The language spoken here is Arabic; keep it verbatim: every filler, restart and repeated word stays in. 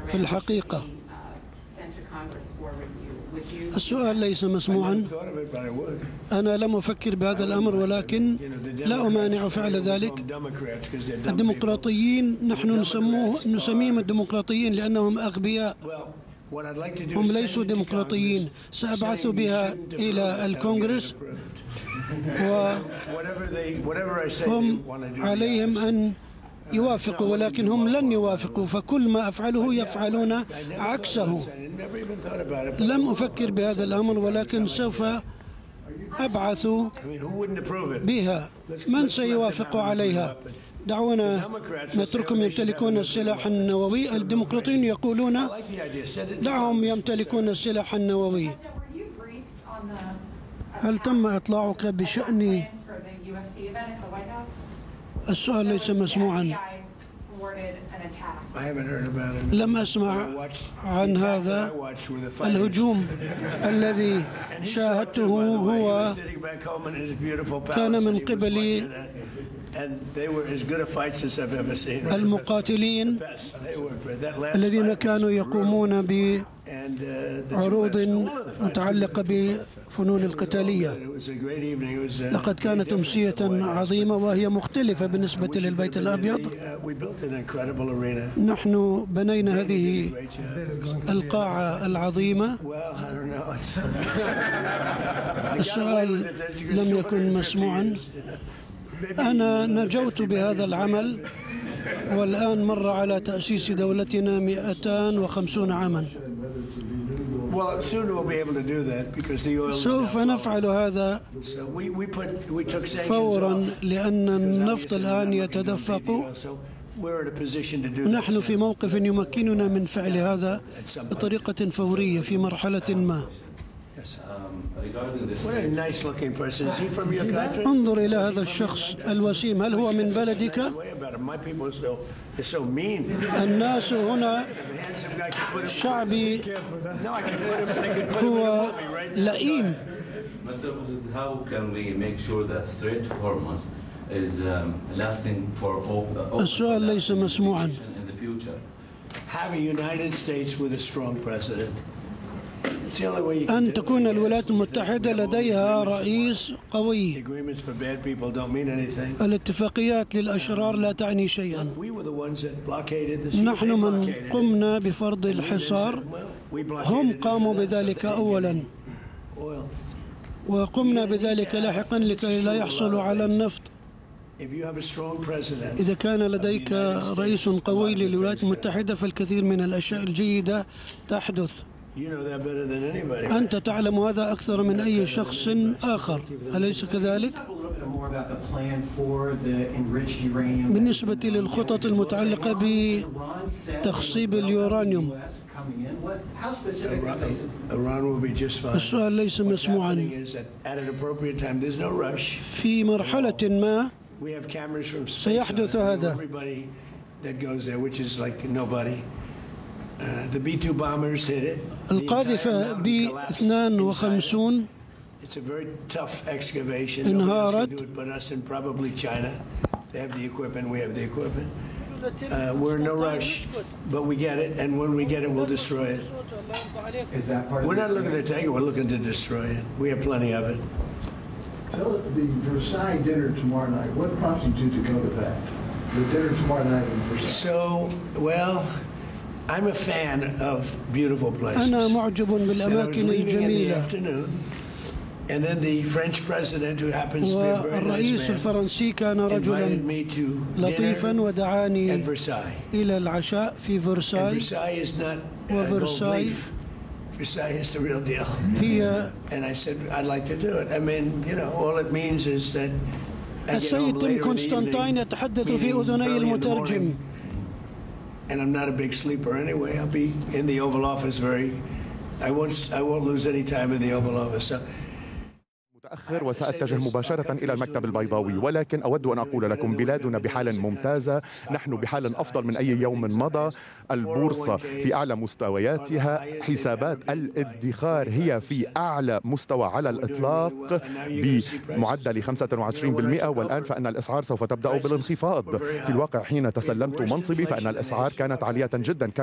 في الحقيقة السؤال ليس مسموعا. أنا لم أفكر بهذا الأمر، ولكن لا أمانع فعل ذلك. الديمقراطيين نحن نسموه نسميهم الديمقراطيين لأنهم أغبياء، هم ليسوا ديمقراطيين. سأبعث بها إلى الكونغرس وهم عليهم أن يوافقوا، ولكن هم لن يوافقوا، فكل ما أفعله يفعلون عكسه. لم أفكر بهذا الأمر، ولكن سوف أبعث بها. من سيوافق عليها؟ دعونا نتركهم يمتلكون السلاح النووي. الديمقراطيين يقولون دعهم يمتلكون السلاح النووي. هل تم إطلاعك بشأن السؤال؟ ليس مسموعا. لم أسمع عن هذا الهجوم. الذي شاهدته هو كان من قبل المقاتلين الذين كانوا يقومون بعروض متعلقة بفنون القتالية. لقد كانت أمسية عظيمة وهي مختلفة بالنسبة للبيت الأبيض. نحن بنينا هذه القاعة العظيمة. السؤال لم يكن مسموعا. أنا نجوت بهذا العمل، والآن مر على تأسيس دولتنا مئتين وخمسين عاما. سوف نفعل هذا فورا، لأن النفط الآن يتدفق. نحن في موقف يمكننا من فعل هذا بطريقة فورية في مرحلة ما. انظر إلى هذا الشخص الوسيم، هل هو من بلدك؟ الناس هنا شعبي هو لئيم. السؤال ليس مسموعا. أن تكون الولايات المتحدة لديها رئيس قوي. الاتفاقيات للأشرار لا تعني شيئا. نحن من قمنا بفرض الحصار، هم قاموا بذلك أولا وقمنا بذلك لاحقا لكي لا يحصلوا على النفط. إذا كان لديك رئيس قوي للولايات المتحدة فالكثير من الأشياء الجيدة تحدث. أنت تعلم هذا أكثر من أي شخص آخر، أليس كذلك؟ بالنسبة للخطط المتعلقة بتخصيب اليورانيوم، السؤال ليس مسموعا. في مرحلة ما سيحدث هذا. القاذفة بي اثنين وخمسين انهارت. Uh, we're in no rush, but we get it, and when we get it, we'll destroy it. We're not looking to take it, we're looking to destroy it. We have plenty of it. Tell the Versailles dinner tomorrow night. What prompted you to go to that? The dinner tomorrow night in Versailles. So, well, I'm a fan of beautiful places. أنا معجب بالأماكن الجميلة. And then the French president, who happens to be a very nice man, والرئيس الفرنسي كان رجلا لطيفا ودعاني إلى العشاء في فرساي. وفرساي Versailles is the real deal. هي And I said I'd like to do it. I mean, you know, all it means is that السيد تيم كونستانتين يتحدث في أذني المترجم. And I'm not a big sleeper anyway. I'll be in the Oval Office very. I won't. I won't lose any time in the Oval Office. So. متأخر وسأتجه مباشرة إلى المكتب البيضاوي، ولكن أود أن أقول لكم بلادنا بحال ممتازة. نحن بحال أفضل من أي يوم مضى. البورصة في أعلى مستوياتها، حسابات الادخار هي في أعلى مستوى على الإطلاق بمعدل خمسة وعشرين بالمئة، والآن فإن الأسعار سوف تبدأ بالانخفاض. في الواقع حين تسلمت منصبي فإن الأسعار كانت عالية جدا.